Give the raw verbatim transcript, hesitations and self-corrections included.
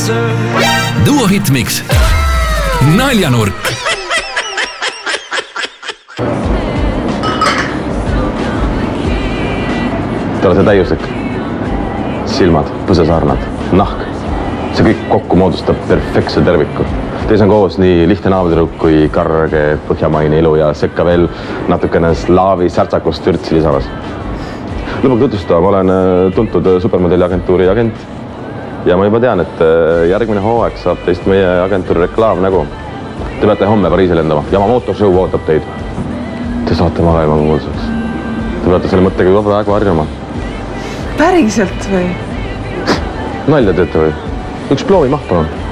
answer. Duo Hitmix. Naljanurk. Te olete täiuslik. Silmad, põsesarnad, nahk. See kõik kokku moodustab perfektse terviku. Teis on koos nii lihtne naabritrukk kui karge põhjamaine ilu ja sekka veel natukene slaavi särtsakust türtsi lisamas. Lõpuks tutvustada, ma olen tuntud supermodelli agentuuri agent ja ma juba tean, et järgmine hooaeg saab teist meie agentuuri reklaamnägu. Te peate homme Pariisi lendama. Yamamoto show ootab teid. Te saate maailma kuulsaks. Te peate selle mõttega juba praegu harjuma. Päriselt või? Nalja teete või? Üks ploovi maht palun.